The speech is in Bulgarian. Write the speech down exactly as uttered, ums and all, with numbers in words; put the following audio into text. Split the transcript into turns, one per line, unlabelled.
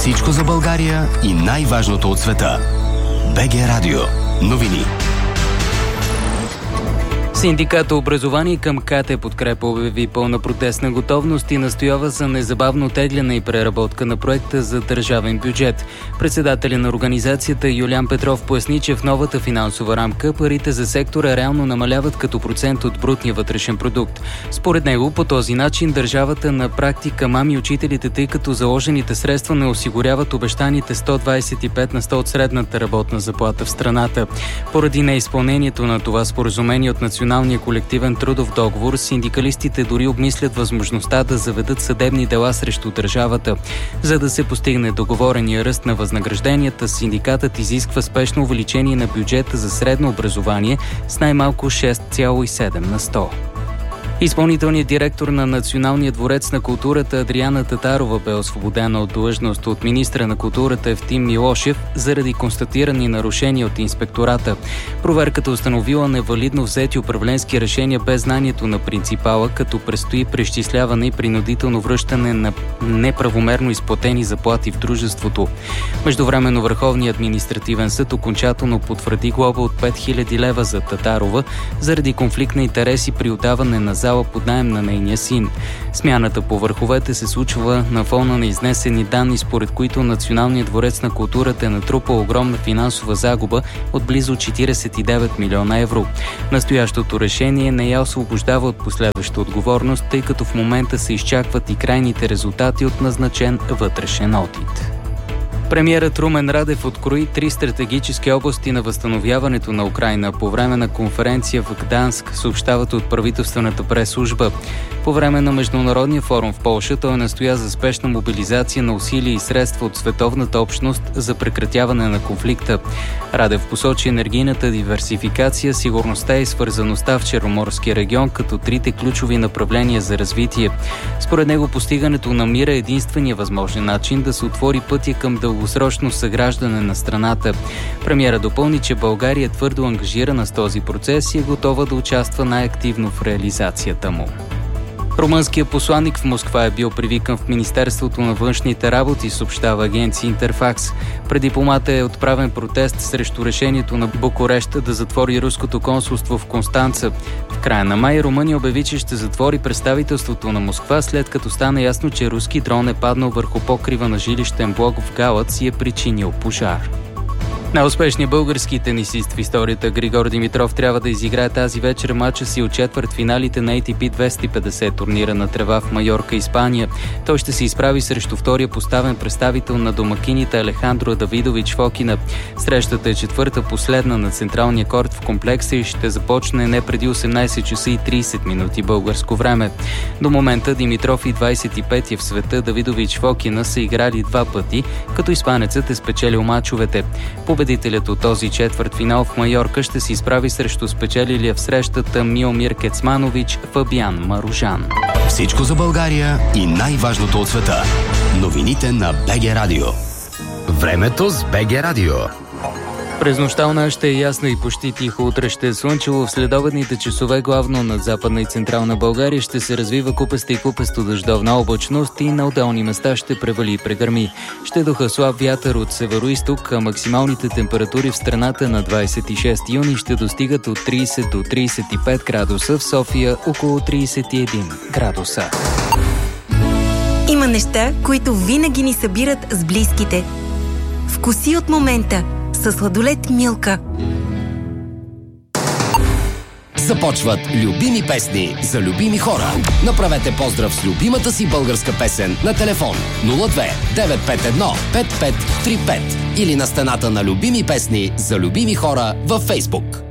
Всичко за България и най-важното от света. БГ Радио. Новини.
Синдиката образование към КАТ подкрепа обяви пълна протестна готовност и настоява за незабавно тегляне и преработка на проекта за държавен бюджет. Председателя на организацията Юлиан Петров поясни, че в новата финансова рамка парите за сектора реално намаляват като процент от брутния вътрешен продукт. Според него, по този начин държавата на практика мами учителите, тъй като заложените средства не осигуряват обещаните сто двадесет и пет на сто от средната работна заплата в страната. Поради неизпълнението на това споразумение от националната Националния колективен трудов договор, синдикалистите дори обмислят възможността да заведат съдебни дела срещу държавата. За да се постигне договорения ръст на възнагражденията, синдикатът изисква спешно увеличение на бюджета за средно образование с най-малко шест цяло и седем на сто. Изпълнителният директор на Националния дворец на културата Адриана Татарова бе освободена от длъжност от министра на културата Евтим Милошев заради констатирани нарушения от инспектората. Проверката установила невалидно взети управленски решения без знанието на принципала, като предстои преизчисляване и принудително връщане на неправомерно изплатени заплати в дружеството. Междувременно Върховният административен съд окончателно потвърди глоба от пет хиляди лева за Татарова заради конфликт на интереси при отдаване на зала под наем на нейния син. Смяната по върховете се случва на фона на изнесени данни, според които Националният дворец на културата е натрупал огромна финансова загуба от близо четиридесет и девет милиона евро. Настоящото решение не я освобождава от последваща отговорност, тъй като в момента се изчакват и крайните резултати от назначен вътрешен одит. Премиерът Румен Радев открои три стратегически области на възстановяването на Украйна по време на конференция в Гданск, съобщават от правителствената прес-служба. По време на Международния форум в Полша той настоя за спешна мобилизация на усилия и средства от световната общност за прекратяване на конфликта. Радев посочи енергийната диверсификация, сигурността и свързаността в Черноморския регион като трите ключови направления за развитие. Според него постигането на мира е единствения възможен начин да се отвори пътя към дългосрочно съграждане на страната. Премиера допълни, че България е твърдо ангажирана с този процес и е готова да участва най-активно в реализацията му. Румънският посланик в Москва е бил привикан в Министерството на външните работи, съобщава агенция Интерфакс. Пред дипломата е отправен протест срещу решението на Букурещ да затвори руското консулство в Констанца. В края на май Румъния обяви, че ще затвори представителството на Москва, след като стана ясно, че руски дрон е паднал върху покрива на жилищен блок в Галац и е причинил пожар. Най-успешният български тенисист в историята Григор Димитров трябва да изиграе тази вечер мача си от четвъртфиналите на Ей Ти Пи двеста и петдесет турнира на трева в Майорка, Испания. Той ще се изправи срещу втория поставен представител на домакините Алехандро Давидович Фокина. Срещата е четвърта последна на централния корт в комплекса и ще започне не преди осемнадесет часа и тридесет минути българско време. До момента Димитров и двадесет и пети в света Давидович Фокина са играли два пъти, като испанецът е спечелил мачовете. Победителят от този четвъртфинал в Майорка ще се изправи срещу спечелилия в срещата Миомир Кецманович Фабиан Маружан.
Всичко за България и най-важното от света. Новините на БГ Радио. Времето с БГ Радио.
През нощта у нас ще е ясно и почти тихо. Утре ще е слънчево. В следобедните часове главно над Западна и Централна България ще се развива купеста и купесто дъждовна облачност и на отделни места ще превали и прегърми. Ще духа слаб вятър от североизток, а максималните температури в страната на двадесет и шести юни ще достигат от тридесет до тридесет и пет градуса, в София около тридесет и един градуса.
Има неща, които винаги ни събират с близките. Вкуси от момента със сладолед Милка.
Започват любими песни за любими хора. Направете поздрав с любимата си българска песен на телефон нула две девет пет едно пет пет три пет или на стената на любими песни за любими хора във Фейсбук.